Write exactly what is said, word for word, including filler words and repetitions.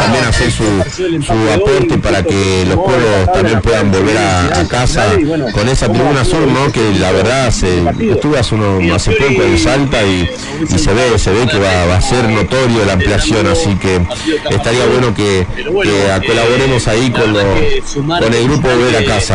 también hacer su, su aporte para que los pueblos también puedan volver a, a casa con esa tribuna sur, ¿no? Que la verdad se, estuve hace, uno, hace poco en Salta y, y se ve se ve que va, va a ser notorio la ampliación, así que estaría bueno que, que colaboremos ahí con, lo, con el grupo Volver a Casa.